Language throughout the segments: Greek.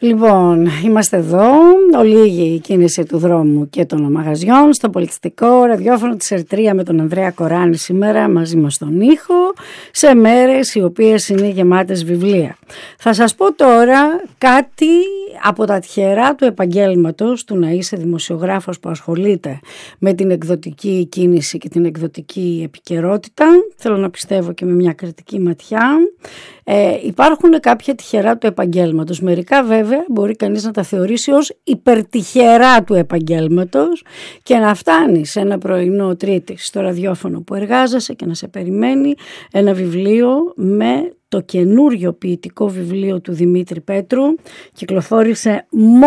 Λοιπόν, είμαστε εδώ, ολίγη η κίνηση του δρόμου και των μαγαζιών στο πολιτιστικό ραδιόφωνο της Ερτρία με τον Ανδρέα Κοράνη σήμερα μαζί μας στον ήχο, σε μέρες οι οποίες είναι γεμάτες βιβλία. Θα σας πω τώρα κάτι από τα τυχερά του επαγγέλματος του να είσαι δημοσιογράφος που ασχολείται με την εκδοτική κίνηση και την εκδοτική επικαιρότητα. Θέλω να πιστεύω και με μια κριτική ματιά. Υπάρχουν κάποια τυχερά του επαγγέλματος. Μερικά βέβαια μπορεί κανείς να τα θεωρήσει ως υπερτυχερά του επαγγέλματος και να φτάνει σε ένα πρωινό Τρίτη στο ραδιόφωνο που εργάζεσαι και να σε περιμένει ένα βιβλίο με το καινούριο ποιητικό βιβλίο του Δημήτρη Πέτρου. Κυκλοφόρησε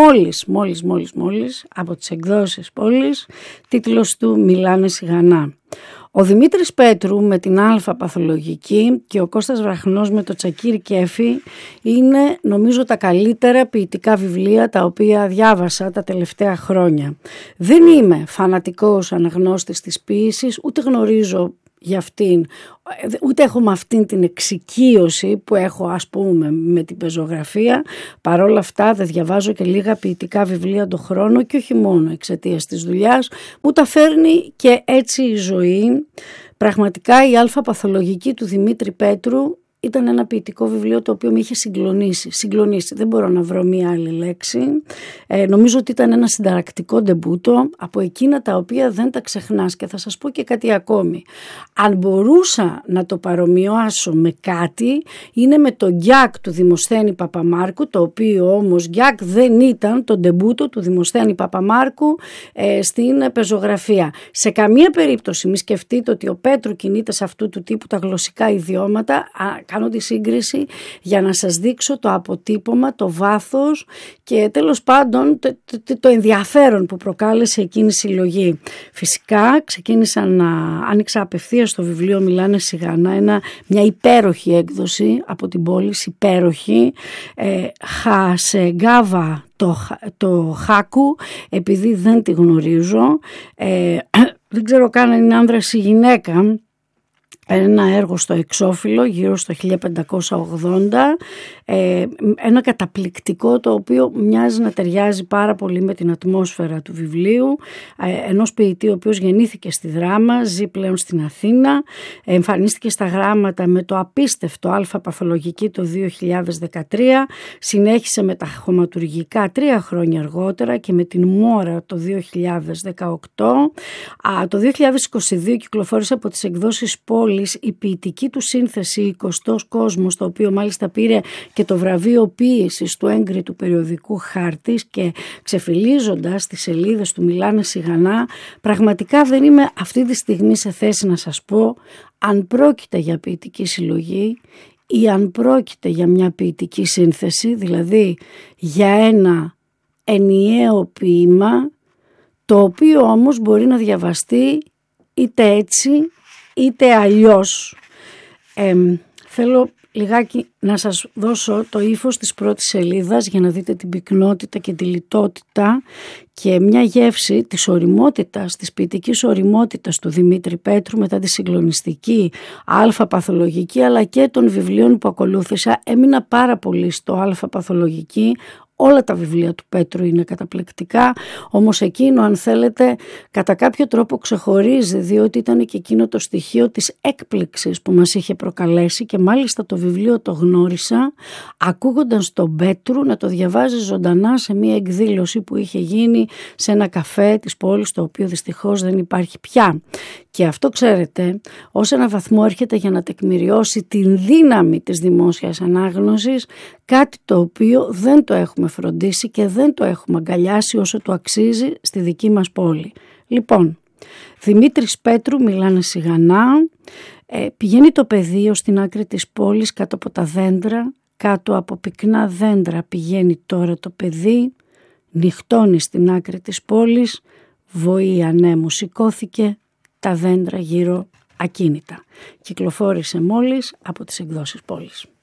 μόλις από τις εκδόσεις Πόλης, τίτλος του «Μιλάνε σιγανά». Ο Δημήτρης Πέτρου με την Αλφα Παθολογική και ο Κώστας Βραχνός με το Τσακίρι Κέφι είναι νομίζω τα καλύτερα ποιητικά βιβλία τα οποία διάβασα τα τελευταία χρόνια. Δεν είμαι φανατικός αναγνώστης της ποίησης, ούτε γνωρίζω για αυτήν, ούτε έχω με αυτήν την εξοικείωση που έχω ας πούμε με την πεζογραφία. Παρόλα αυτά δεν διαβάζω και λίγα ποιητικά βιβλία το χρόνο και όχι μόνο εξαιτίας της δουλειάς, μου τα φέρνει και έτσι η ζωή. Πραγματικά η Αλφα Παθολογική του Δημήτρη Πέτρου ήταν ένα ποιητικό βιβλίο το οποίο με είχε συγκλονίσει. Δεν μπορώ να βρω μία άλλη λέξη. Νομίζω ότι ήταν ένα συνταρακτικό ντεμπούτο από εκείνα τα οποία δεν τα ξεχνάς. Και θα σας πω και κάτι ακόμη. Αν μπορούσα να το παρομοιώσω με κάτι, είναι με το Γκιάκ του Δημοσθένη Παπαμάρκου, το οποίο όμως Γκιάκ δεν ήταν το ντεμπούτο του Δημοσθένη Παπαμάρκου στην πεζογραφία. Σε καμία περίπτωση μη σκεφτείτε ότι ο Πέτρου κινείται σε αυτού του τύπου τα γλωσσικά ιδιώματα. Κάνω τη σύγκριση για να σας δείξω το αποτύπωμα, το βάθος και τέλος πάντων το ενδιαφέρον που προκάλεσε εκείνη η συλλογή. Φυσικά ξεκίνησα να άνοιξα απευθείας το βιβλίο «Μιλάνε σιγανά», μια υπέροχη έκδοση από την Πόλη, υπέροχη, Χασεγκάβα το Χάκου, επειδή δεν τη γνωρίζω, δεν ξέρω καν αν είναι άνδρας ή γυναίκα. Ένα έργο στο Εξώφυλλο γύρω στο 1580, ένα καταπληκτικό το οποίο μοιάζει να ταιριάζει πάρα πολύ με την ατμόσφαιρα του βιβλίου, ενός ποιητή ο οποίος γεννήθηκε στη Δράμα, ζει πλέον στην Αθήνα, εμφανίστηκε στα γράμματα με το απίστευτο Αλφα Παθολογική το 2013, συνέχισε με τα χωματουργικά 3 χρόνια αργότερα και με την Μόρα το 2018. Το 2022 κυκλοφόρησε από τις εκδόσεις Πόλη η ποιητική του σύνθεση «20ος κόσμος», το οποίο μάλιστα πήρε και το βραβείο ποίησης του έγκριτου περιοδικού Χάρτης, και ξεφυλίζοντας τις σελίδες του «Μιλάνε σιγανά», πραγματικά δεν είμαι αυτή τη στιγμή σε θέση να σας πω αν πρόκειται για ποιητική συλλογή ή αν πρόκειται για μια ποιητική σύνθεση, δηλαδή για ένα ενιαίο ποίημα, το οποίο όμως μπορεί να διαβαστεί είτε έτσι είτε αλλιώς. Θέλω λιγάκι να σας δώσω το ύφος της πρώτης σελίδας για να δείτε την πυκνότητα και τη λιτότητα και μια γεύση της οριμότητας, της ποιητικής οριμότητας του Δημήτρη Πέτρου μετά τη συγκλονιστική Αλφα Παθολογική, αλλά και των βιβλίων που ακολούθησα. Έμεινα πάρα πολύ στο Αλφα Παθολογική. Όλα τα βιβλία του Πέτρου είναι καταπληκτικά, όμως εκείνο, αν θέλετε, κατά κάποιο τρόπο ξεχωρίζει, διότι ήταν και εκείνο το στοιχείο της έκπληξης που μας είχε προκαλέσει, και μάλιστα το βιβλίο το γνώρισα ακούγοντας τον Πέτρου να το διαβάζει ζωντανά σε μια εκδήλωση που είχε γίνει σε ένα καφέ της πόλης, το οποίο δυστυχώς δεν υπάρχει πια. Και αυτό, ξέρετε, ως ένα βαθμό έρχεται για να τεκμηριώσει την δύναμη της δημόσιας ανάγνωσης, κάτι το οποίο δεν το έχουμε φροντίσει και δεν το έχουμε αγκαλιάσει όσο το αξίζει στη δική μας πόλη. Λοιπόν, Δημήτρης Πέτρου, «Μιλάνε σιγανά». Πηγαίνει το πεδίο στην άκρη της πόλης κάτω από τα δέντρα, κάτω από πυκνά δέντρα πηγαίνει τώρα το παιδί, νυχτώνει στην άκρη της πόλης, βοή ανέμου σηκώθηκε, τα δέντρα γύρω ακίνητα. Κυκλοφόρησε μόλις από τις εκδόσεις Πόλης.